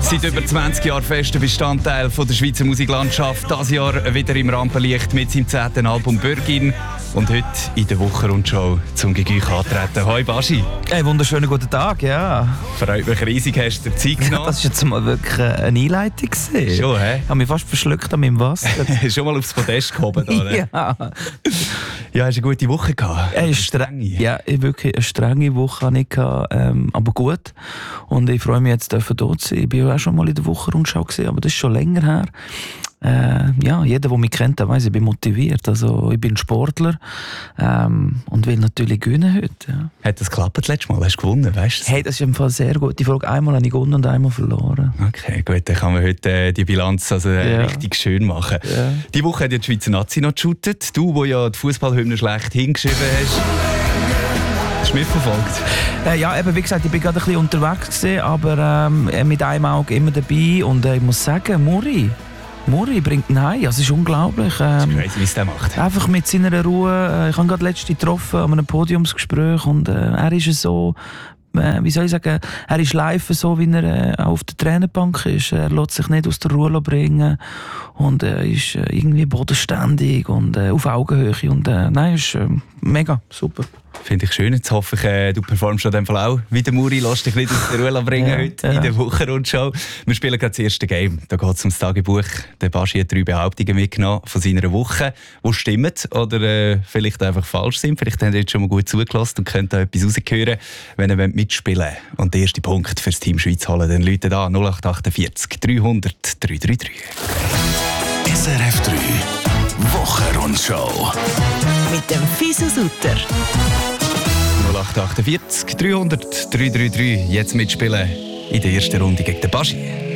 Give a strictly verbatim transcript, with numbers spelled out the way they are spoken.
Seit über zwanzig Jahren fester Bestandteil von der Schweizer Musiklandschaft. Dieses Jahr wieder im Rampenlicht mit seinem zehnten Album «Bürgin». Und heute in der Wochenrundschau zum gegen euch antreten. Hoi Baschi. Hey, wunderschönen guten Tag, ja. Freut mich riesig, hast du dir Zeit genommen. Ja, das war jetzt mal wirklich eine Einleitung. Gewesen. Schon, hä? Ich habe mich fast verschluckt an meinem Wasser. Schon mal aufs Podest gehoben, oder? Ja. Ja, hast du eine gute Woche gehabt? Eine strenge. Ja, wirklich eine strenge Woche hatte ich gehabt, ähm, aber gut. Und ich freue mich jetzt, hier zu sein. Ich war ja auch schon mal in der Wochenrundschau, aber das ist schon länger her. Äh, ja, jeder, der mich kennt, der weiss, ich bin motiviert. Also, ich bin Sportler ähm, und will natürlich gewinnen heute. Ja. Hat das geklappt das letzte Mal? Hast du gewonnen, weißt du? Hey, das ist im Fall sehr gut. Die Frage, einmal habe ich gewonnen und einmal verloren. Okay, gut, dann kann man heute äh, die Bilanz also, äh, Ja. richtig schön machen. Ja. Die Woche hat ja die Schweizer Nazi noch geshootet. Du, der ja die Fußballhymne schlecht hingeschrieben hast. Hast du mitverfolgt? Äh, ja, eben, wie gesagt, ich war gerade ein bisschen unterwegs gewesen, aber ähm, mit einem Auge immer dabei. Und äh, ich muss sagen, Muri, Muri bringt ihn heim. Also, es ist unglaublich. Ähm, Crazy, wie es der macht. Einfach mit seiner Ruhe. Ich habe gerade letzte getroffen an einem Podiumsgespräch und äh, er ist so, äh, wie soll ich sagen, er ist live so, wie er äh, auf der Trainerbank ist. Er lässt sich nicht aus der Ruhe bringen und er äh, ist äh, irgendwie bodenständig und äh, auf Augenhöhe. Und äh, nein, ist äh, mega super. Finde ich schön. Jetzt hoffe ich, äh, du performst in dem Fall auch wie der Muri. Lass dich nicht aus der Ruhe bringen Ja, heute ja. in der Wochenrundschau. Wir spielen gerade das erste Game. Da geht es ums Tagebuch. Der Baschi hat drei Behauptungen mitgenommen von seiner Woche, die stimmen oder äh, vielleicht einfach falsch sind. Vielleicht habt ihr jetzt schon mal gut zugelassen und könnt da etwas rausgehören, wenn ihr mitspielen wollt. Und der erste Punkt für das Team Schweiz holen, dann läutet an null acht achtundvierzig dreihundert drei drei drei. S R F drei Wochenrundschau. Mit dem Fisu Sutter. null acht achtundvierzig dreihundert drei drei drei. Jetzt mitspielen in der ersten Runde gegen den Baschi.